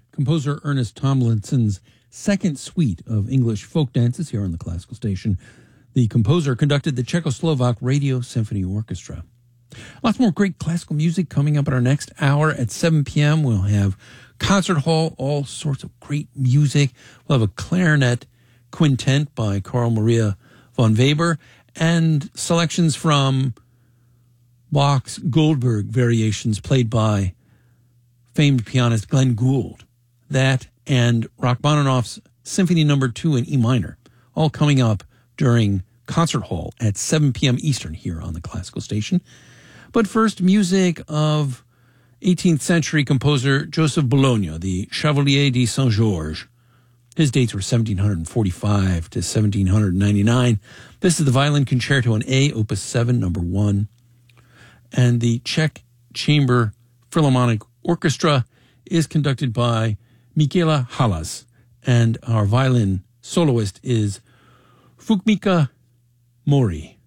composer Ernest Tomlinson's second suite of English folk dances here on the Classical Station. The composer conducted the Czechoslovak Radio Symphony Orchestra. Lots more great classical music coming up in our next hour at 7 p.m. We'll have concert hall, all sorts of great music. We'll have a clarinet quintet by Carl Maria von Weber and selections from Bach's Goldberg variations played by famed pianist Glenn Gould. That and Rachmaninoff's Symphony No. 2 in E minor, all coming up during Concert Hall at 7 p.m. Eastern here on the Classical Station. But first, music of 18th century composer Joseph Bologna, the Chevalier de Saint-Georges. His dates were 1745 to 1799. This is the Violin Concerto in A, Opus 7, No. 1. And the Czech Chamber Philharmonic Orchestra is conducted by Michaela Halas. And our violin soloist is Fukmika Mori.